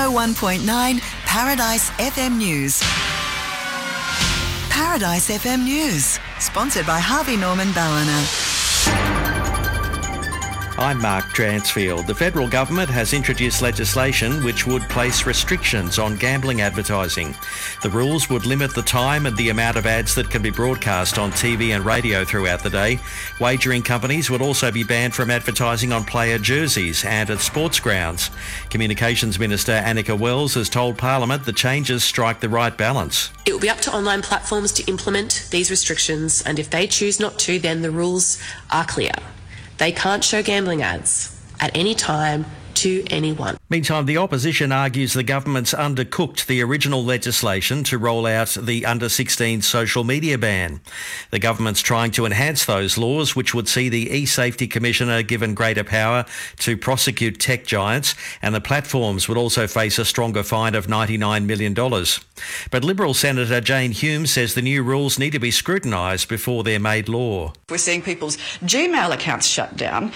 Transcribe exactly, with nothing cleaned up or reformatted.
oh one point nine Paradise F M News. Paradise F M News, sponsored by Harvey Norman Ballina. I'm Mark Dransfield. The federal government has introduced legislation which would place restrictions on gambling advertising. The rules would limit the time and the amount of ads that can be broadcast on T V and radio throughout the day. Wagering companies would also be banned from advertising on player jerseys and at sports grounds. Communications Minister Annika Wells has told Parliament the changes strike the right balance. It will be up to online platforms to implement these restrictions, and if they choose not to, then the rules are clear. They can't show gambling ads at any time to anyone. Meantime, the opposition argues the government's undercooked the original legislation to roll out the under sixteen social media ban. The government's trying to enhance those laws, which would see the e-Safety Commissioner given greater power to prosecute tech giants, and the platforms would also face a stronger fine of ninety-nine million dollars. But Liberal Senator Jane Hume says the new rules need to be scrutinised before they're made law. We're seeing people's Gmail accounts shut down.